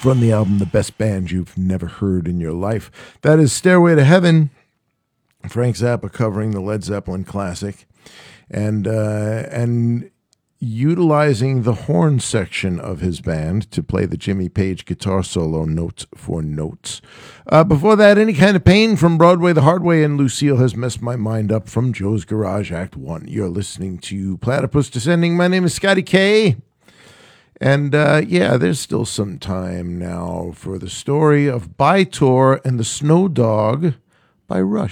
from the album The Best Band You've Never Heard in Your Life. That is Stairway to Heaven, Frank Zappa covering the Led Zeppelin classic, and utilizing the horn section of his band to play the Jimmy Page guitar solo notes for notes. Before that, Any Kind of Pain from Broadway the Hard Way, and Lucille Has Messed My Mind Up from Joe's Garage Act 1. You're listening to Platypus Descending. My name is Scotty K. And there's still some time now for the story of By Tor and the Snow Dog by Rush.